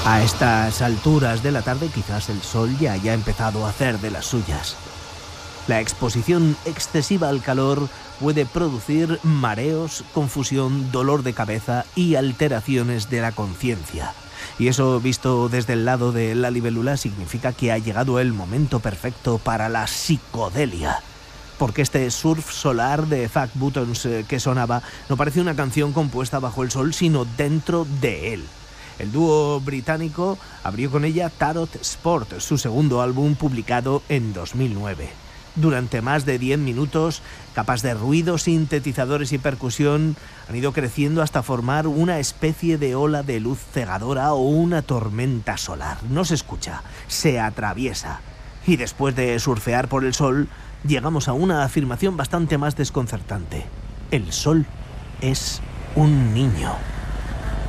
A estas alturas de la tarde quizás el sol ya haya empezado a hacer de las suyas. La exposición excesiva al calor puede producir mareos, confusión, dolor de cabeza y alteraciones de la conciencia. Y eso, visto desde el lado de la libélula, significa que ha llegado el momento perfecto para la psicodelia. Porque este surf solar de Fat Buttons que sonaba no parece una canción compuesta bajo el sol, sino dentro de él. El dúo británico abrió con ella Tarot Sport, su segundo álbum publicado en 2009. Durante más de 10 minutos, capas de ruidos, sintetizadores y percusión han ido creciendo hasta formar una especie de ola de luz cegadora o una tormenta solar. No se escucha, se atraviesa. Y después de surfear por el sol, llegamos a una afirmación bastante más desconcertante. El sol es un niño.